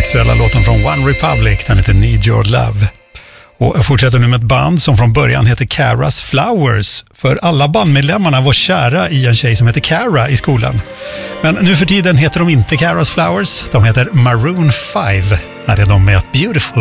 aktuella låten från One Republic, den heter Need Your Love. Och jag fortsätter nu med ett band som från början heter Caras Flowers. För alla bandmedlemmarna var kära i en tjej som heter Cara i skolan. Men nu för tiden heter de inte Caras Flowers, de heter Maroon 5. Här är de med Beautiful